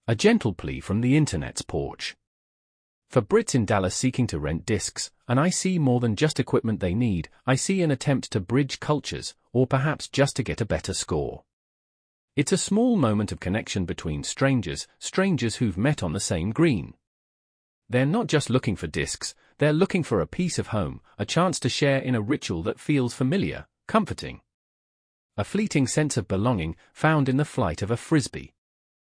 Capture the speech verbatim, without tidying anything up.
A gentle plea from the internet's porch. For Brits in Dallas seeking to rent discs, and I see more than just equipment they need, I see an attempt to bridge cultures, or perhaps just to get a better score. It's a small moment of connection between strangers, strangers who've met on the same green. They're not just looking for discs, they're looking for a piece of home, a chance to share in a ritual that feels familiar, comforting. A fleeting sense of belonging, found in the flight of a frisbee.